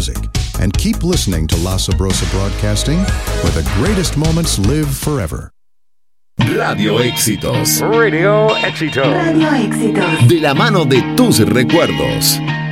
music. And keep listening to La Sabrosa Broadcasting, where the greatest moments live forever. Radio Éxitos. Radio Éxitos. Radio Éxitos. De la mano de tus recuerdos.